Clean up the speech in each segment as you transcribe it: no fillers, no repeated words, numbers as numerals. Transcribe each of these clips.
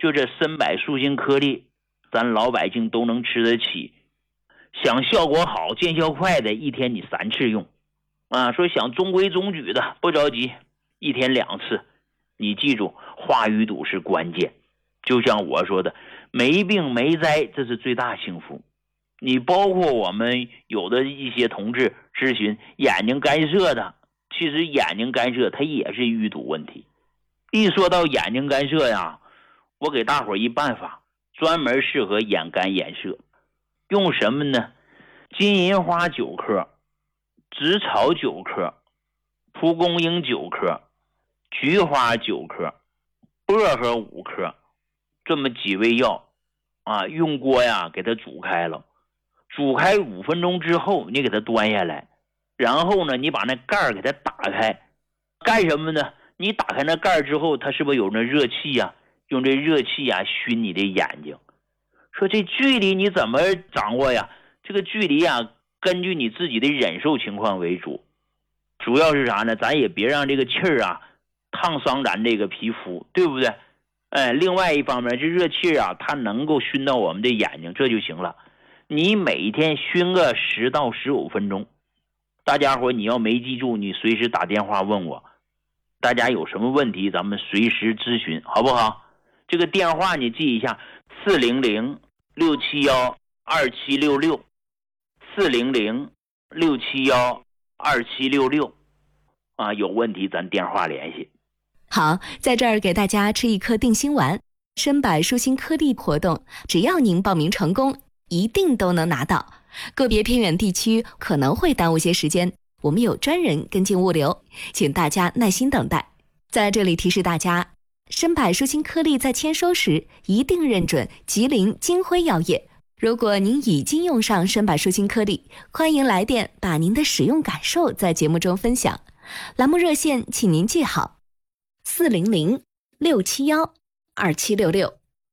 就这参柏舒心颗粒，咱老百姓都能吃得起。想效果好、见效快的，一天你3次用啊。说想中规中矩的，不着急，一天2次。你记住，化淤堵是关键。就像我说的，没病没灾，这是最大幸福。你包括我们有的一些同志咨询眼睛干涉的，其实眼睛干涉它也是淤堵问题。一说到眼睛干涉呀，我给大伙一办法，专门适合眼干眼涩。用什么呢？金银花9颗，紫草9颗，蒲公英9颗，菊花9颗，薄荷5颗，这么几味药啊，用锅呀给它煮开了，煮开5分钟之后，你给它端下来，然后呢，你把那盖儿给它打开，干什么呢？你打开那盖儿之后，它是不是有那热气呀？用这热气呀熏你的眼睛。说这距离你怎么掌握呀？这个距离呀，根据你自己的忍受情况为主。主要是啥呢？咱也别让这个气儿啊烫伤咱这个皮肤，对不对？另外一方面，这热气啊，它能够熏到我们的眼睛，这就行了。你每天熏个10到15分钟。大家伙你要没记住，你随时打电话问我。大家有什么问题，咱们随时咨询，好不好？这个电话你记一下，400-671-2766 400-671-2766啊，有问题咱电话联系。 好，在这儿给大家吃一颗定心丸，参柏舒心颗粒活动，只要您报名成功，一定都能拿到。个别偏远地区可能会耽误些时间，我们有专人跟进物流，请大家耐心等待。在这里提示大家，参柏舒心颗粒在签收时一定认准吉林金辉药业。如果您已经用上参柏舒心颗粒，欢迎来电把您的使用感受在节目中分享。栏目热线请您记好400-671-2766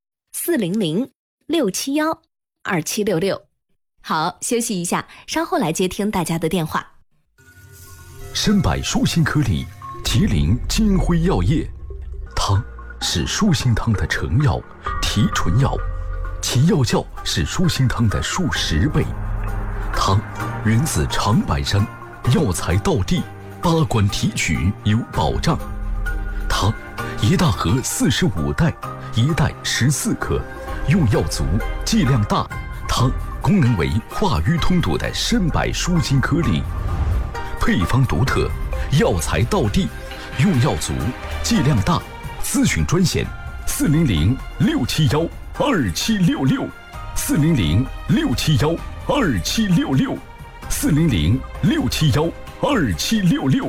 400-671-2766。好，休息一下，稍后来接听大家的电话。 参柏舒心颗粒，吉林金辉药业。汤是舒心汤的成药、提纯药，其药效是舒心汤的数10倍。汤源自长白山，药材到地，拔管提取有保障。汤一大盒45袋，一袋14克，用药足，剂量大。汤功能为化瘀通堵的参柏舒心颗粒，配方独特，药材到地，用药足，剂量大。咨询专线400-671-2766 400-671-2766 400-671-2766。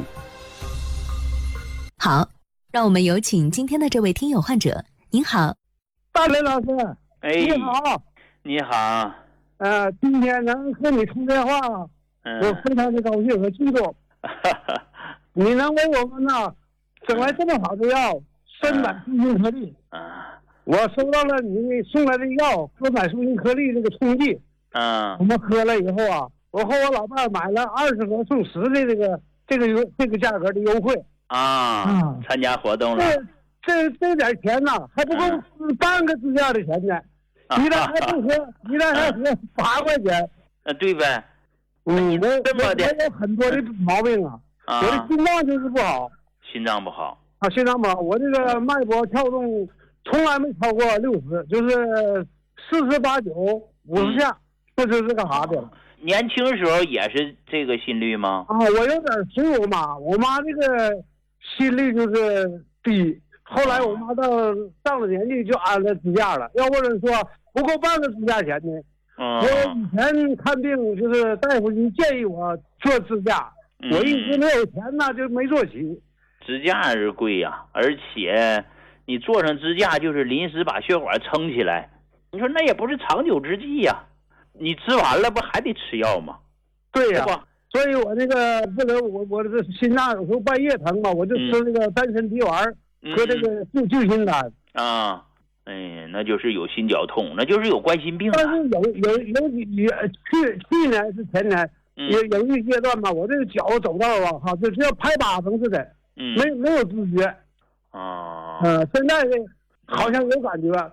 好，让我们有请今天的这位听友患者。您好， 大雷老师。你好。 你好。 今天能和你通电话，我非常的高兴和激动。你能为我们呢整来这么好的药，参柏舒心颗粒。我收到了你送来的药，参柏舒心颗粒这个冲剂。我们喝了以后啊，我和我老伴买了20盒送10的这个价格的优惠参加活动了。 这点钱呢，还不够半个支架的钱呢。一袋还不喝，一袋还喝8块钱。 对呗。 我有很多的毛病啊。我的心脏就是不好。 心脏不好。 心脏不好，我这个脉搏跳动从来没超过60，就是48、9、50下，这就是个啥的。 年轻时候也是这个心率吗？ 我有点随我妈，我妈这个心率就是低。后来我妈上了年纪就安了支架了，要不然说不够半个支架钱呢。我以前看病就是大夫就建议我做支架，我一直没有钱呢，就没做起。 支架是贵呀，而且你做上支架就是临时把血管撑起来，你说那也不是长久之计呀。你吃完了不还得吃药吗？ 对呀，所以我这个不能，我这心脏有时候半夜疼嘛，我就吃这个丹参皮丸和这个救心丹那就是有心绞痛，那就是有冠心病。 但是有去年是前年有一阶段吧，我这个脚走道就是要拍巴掌似的，没有知觉。现在好像有感觉。